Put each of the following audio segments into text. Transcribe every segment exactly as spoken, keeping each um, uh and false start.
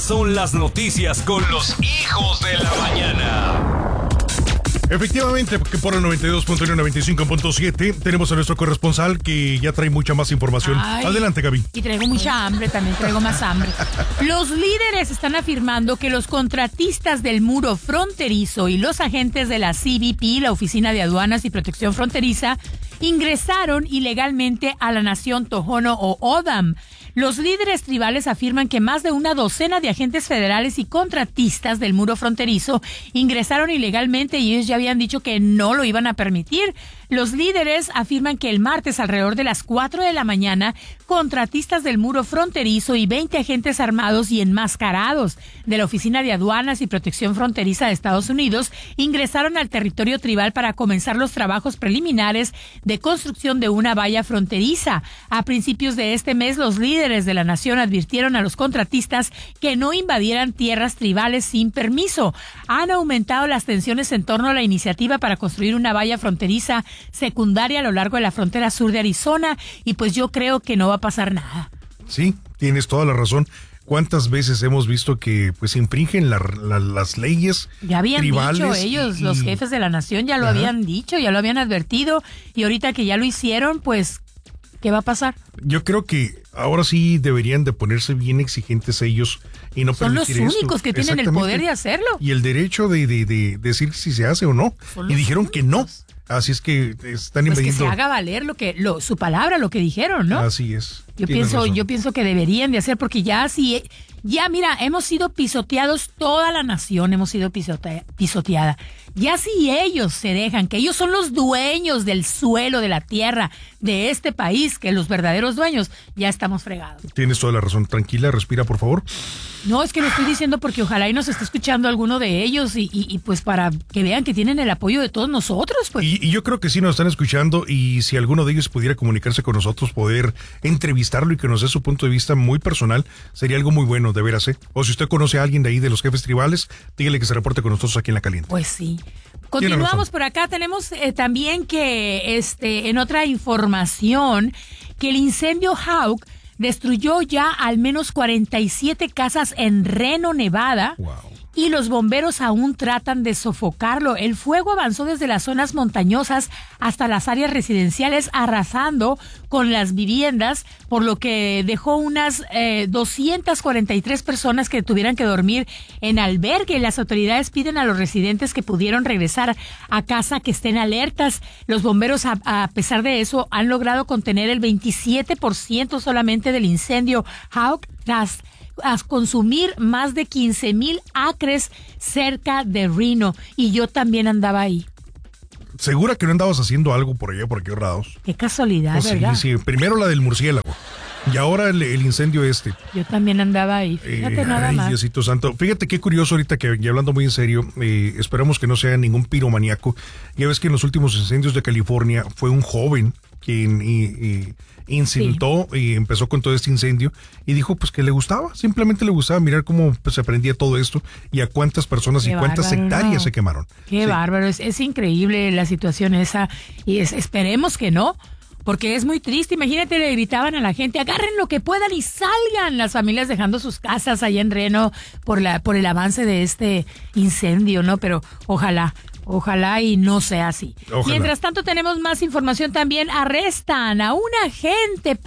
son las noticias con los hijos de la mañana. Efectivamente, porque por el noventa y dos punto uno, noventa y cinco punto siete tenemos a nuestro corresponsal que ya trae mucha más información. Ay, adelante, Gaby. Y traigo mucha hambre, también traigo más hambre. Los líderes están afirmando que los contratistas del muro fronterizo y los agentes de la C B P, la Oficina de Aduanas y Protección Fronteriza, ingresaron ilegalmente a la nación Tohono o O'odham. Los líderes tribales afirman que más de una docena de agentes federales y contratistas del muro fronterizo ingresaron ilegalmente y ellos ya habían dicho que no lo iban a permitir. Los líderes afirman que el martes, alrededor de las cuatro de la mañana, contratistas del muro fronterizo y veinte agentes armados y enmascarados de la Oficina de Aduanas y Protección Fronteriza de Estados Unidos ingresaron al territorio tribal para comenzar los trabajos preliminares de construcción de una valla fronteriza. A principios de este mes, los líderes de la nación advirtieron a los contratistas que no invadieran tierras tribales sin permiso. Han aumentado las tensiones en torno a la iniciativa para construir una valla fronteriza secundaria a lo largo de la frontera sur de Arizona y pues yo creo que no va a pasar nada. Sí, tienes toda la razón. ¿Cuántas veces hemos visto que pues infringen la, la, las leyes ya habían tribales? Dicho ellos, y... los jefes de la nación ya lo Ajá. habían dicho, ya lo habían advertido y ahorita que ya lo hicieron, pues ¿qué va a pasar? Yo creo que ahora sí deberían de ponerse bien exigentes ellos y no Son permitir los únicos esto. que tienen el poder de hacerlo. Y el derecho de, de, de decir si se hace o no. Y dijeron únicos. que no. Así es que están pues invadiendo. Que se haga valer lo que, lo, su palabra, lo que dijeron, ¿no? Así es. Yo pienso, razón. yo pienso que deberían de hacer, porque ya si, ya mira, hemos sido pisoteados, toda la nación hemos sido pisotea, pisoteada. Ya si ellos se dejan, que ellos son los dueños del suelo, de la tierra, de este país, que los verdaderos dueños, ya estamos fregados. Tienes toda la razón. Tranquila, respira, por favor. No, es que lo estoy diciendo porque ojalá y nos esté escuchando alguno de ellos y, y, y pues para que vean que tienen el apoyo de todos nosotros, pues. Y, y yo creo que sí nos están escuchando y si alguno de ellos pudiera comunicarse con nosotros, poder entrevistarlo y que nos dé su punto de vista muy personal, sería algo muy bueno, de veras, ¿eh? O si usted conoce a alguien de ahí de los jefes tribales, dígale que se reporte con nosotros aquí en La Caliente. Pues sí. Continuamos por acá, tenemos eh, también que este en otra información que el incendio Hawk destruyó ya al menos cuarenta y siete casas en Reno, Nevada. Wow. Y los bomberos aún tratan de sofocarlo. El fuego avanzó desde las zonas montañosas hasta las áreas residenciales, arrasando con las viviendas, por lo que dejó unas eh, doscientas cuarenta y tres personas que tuvieran que dormir en albergue. Las autoridades piden a los residentes que pudieron regresar a casa que estén alertas. Los bomberos, a, a pesar de eso, han logrado contener el veintisiete por ciento solamente del incendio Hawk tras a consumir más de quince mil acres cerca de Reno, y yo también andaba ahí. ¿Segura que no andabas haciendo algo por allá, por aquellos lados? Qué casualidad, oh, ¿verdad? Sí, sí, primero la del murciélago y ahora el, el incendio este. Yo también andaba ahí, fíjate, eh, nada ay, más. Diosito santo, fíjate qué curioso ahorita que, y hablando muy en serio, eh, esperamos que no sea ningún piromaníaco. Ya ves que en los últimos incendios de California fue un joven quien y, y, incitó sí. y empezó con todo este incendio y dijo pues que le gustaba, simplemente le gustaba mirar cómo pues, se aprendía todo esto y a cuántas personas Qué y cuántas bárbaro, hectáreas no. se quemaron. Qué sí. bárbaro, es, es increíble la situación esa y es, esperemos que no, porque es muy triste. Imagínate, le gritaban a la gente, agarren lo que puedan y salgan, las familias dejando sus casas allá en Reno por la por el avance de este incendio, ¿no? Pero ojalá Ojalá y no sea así. Ojalá. Mientras tanto, tenemos más información también. Arrestan a un agente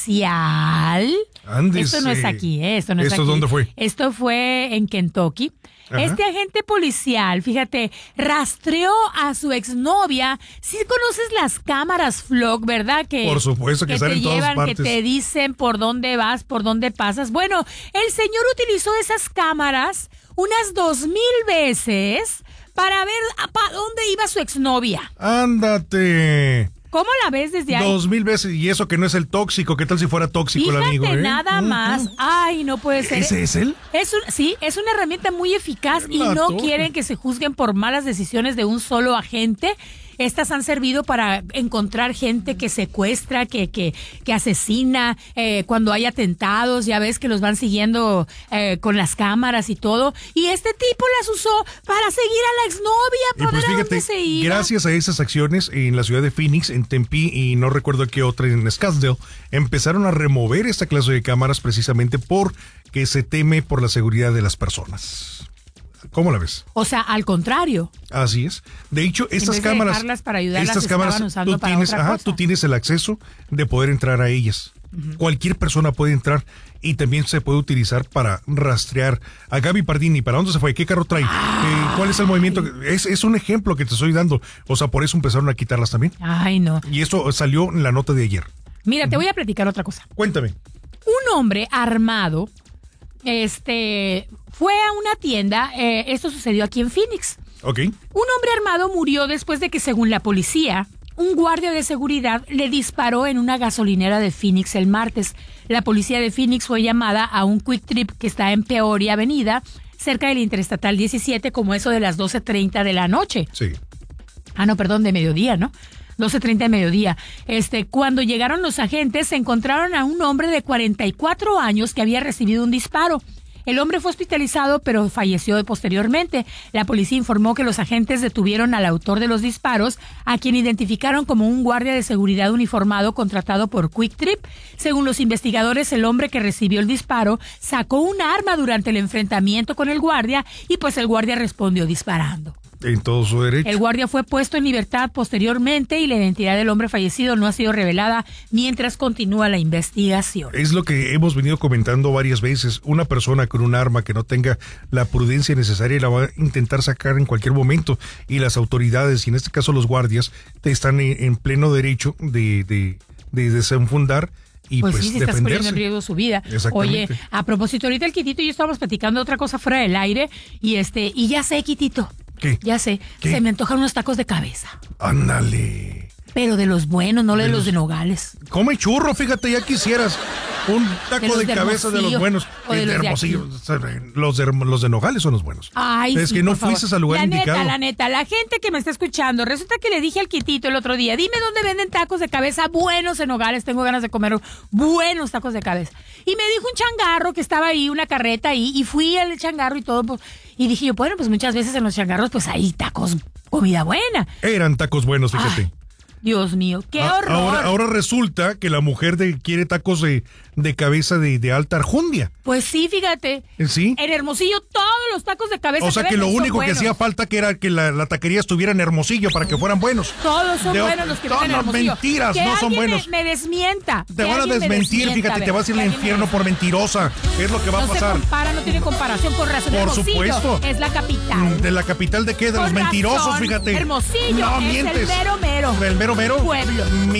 policial. Ándese. Esto no es aquí, ¿eh? Esto no es ¿Esto aquí. dónde fue? Esto fue en Kentucky. Ajá. Este agente policial, fíjate, rastreó a su exnovia. Si ¿Sí conoces las cámaras Flock, ¿verdad? Que, por supuesto que, que salen te en llevan, todas partes. Que te dicen por dónde vas, por dónde pasas. Bueno, el señor utilizó esas cámaras unas dos mil veces para ver para dónde iba su exnovia. Ándate. ¿Cómo la ves desde ahí? Dos mil veces, y eso que no es el tóxico. ¿Qué tal si fuera tóxico Fíjate, el amigo? ¿eh? nada más. Uh-huh. Ay, no puede ser. ¿Ese es él? Es un, sí, es una herramienta muy eficaz y no torre. quieren que se juzguen por malas decisiones de un solo agente. Estas han servido para encontrar gente que secuestra, que, que, que asesina, eh, cuando hay atentados, ya ves que los van siguiendo eh, con las cámaras y todo. Y este tipo las usó para seguir a la exnovia, para pues ver fíjate, a dónde se iba. Gracias a esas acciones en la ciudad de Phoenix, en Tempe y no recuerdo qué otra, en Scottsdale, empezaron a remover esta clase de cámaras precisamente porque se teme por la seguridad de las personas. ¿Cómo la ves? O sea, al contrario. Así es. De hecho, estas en vez de cámaras, dejarlas para ayudarlas, estas cámaras, estaban usando tú para tienes, otra ajá, cosa. tú tienes el acceso de poder entrar a ellas. Uh-huh. Cualquier persona puede entrar y también se puede utilizar para rastrear a Gaby Pardini. ¿Para dónde se fue? ¿Qué carro trae? Eh, ¿Cuál es el movimiento? Es, es un ejemplo que te estoy dando. O sea, por eso empezaron a quitarlas también. Ay, no. Y esto salió en la nota de ayer. Mira, te voy a platicar otra cosa. Cuéntame. Un hombre armado, este, fue a una tienda, eh, esto sucedió aquí en Phoenix. Ok. Un hombre armado murió después de que, según la policía, un guardia de seguridad le disparó en una gasolinera de Phoenix el martes. La policía de Phoenix fue llamada a un Quick Trip que está en Peoria Avenida, cerca del Interestatal diecisiete, como eso de las doce treinta de la noche. Sí. Ah, no, perdón, de mediodía, ¿no? doce treinta de mediodía. Este, cuando llegaron los agentes, se encontraron a un hombre de cuarenta y cuatro años que había recibido un disparo. El hombre fue hospitalizado, pero falleció posteriormente. La policía informó que los agentes detuvieron al autor de los disparos, a quien identificaron como un guardia de seguridad uniformado contratado por Quick Trip. Según los investigadores, el hombre que recibió el disparo sacó un arma durante el enfrentamiento con el guardia y pues el guardia respondió disparando. En todo su derecho. El guardia fue puesto en libertad posteriormente y la identidad del hombre fallecido no ha sido revelada mientras continúa la investigación. Es lo que hemos venido comentando varias veces. Una persona con un arma que no tenga la prudencia necesaria la va a intentar sacar en cualquier momento, y las autoridades, y en este caso los guardias, están en, en pleno derecho de, de, de desenfundar y pues, pues sí, se está defenderse. poniendo en riesgo su vida. Oye, a propósito, ahorita el Quitito y yo estábamos platicando otra cosa fuera del aire y este y ya sé, Quitito. ¿Qué? Ya sé, ¿Qué? Se me antojan unos tacos de cabeza. Ándale. Pero de los buenos, no de, de los, los de nogales. Come churro, fíjate, ya quisieras un taco de, de cabeza de los buenos. O de, de los, Hermosillo. de los, de, los de nogales son los buenos. Ay, es sí, que no por fuiste favor. al lugar la indicado. Neta, la neta, la gente que me está escuchando, resulta que le dije al Quitito el otro día, dime dónde venden tacos de cabeza buenos en nogales, tengo ganas de comer buenos tacos de cabeza. Y me dijo un changarro que estaba ahí, una carreta ahí, y fui al changarro y todo, pues, y dije yo, bueno, pues muchas veces en los changarros pues hay tacos, comida buena. Eran tacos buenos, fíjate. Ay, Dios mío, qué A, horror. Ahora, ahora resulta que la mujer de, quiere tacos de, de cabeza de, de alta arjundia. Pues sí, fíjate. ¿Sí? En Hermosillo todos los tacos de cabeza O sea que, que lo venden son único que buenos. hacía falta que era que la, la taquería estuviera en Hermosillo para que fueran buenos. Todos son de, buenos los que no, venden en no, Hermosillo. mentiras, que no son alguien buenos. Me, me desmienta. Te van a desmentir, fíjate, te vas a ir al infierno por mentirosa. Es lo que va no a pasar. No se compara, no tiene comparación, con razón. Por Hermosillo supuesto. es la capital. ¿De la capital de qué? De Con los mentirosos, razón, fíjate. Hermosillo no, es mientes. el mero mero. ¿El mero mero? Pueblo.